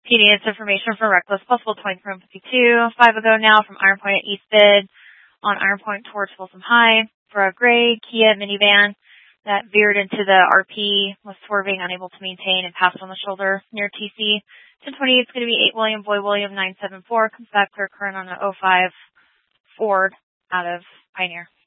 Getting its information from Reckless Possible 2352. 5 ago now from Iron Point at East Bid on Iron Point towards Folsom High for a gray Kia minivan that veered into the RP, was swerving, unable to maintain, and passed on the shoulder near TC. 1028 is going to be 8 William, Boy William 974. Comes back clear current on an 05 Ford out of Pioneer.